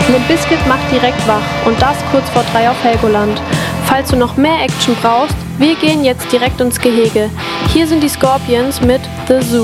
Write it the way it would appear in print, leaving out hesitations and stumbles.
Limp Bizkit macht direkt wach und das kurz vor 3 auf Helgoland. Falls du noch mehr Action brauchst, wir gehen jetzt direkt ins Gehege. Hier sind die Scorpions mit The Zoo.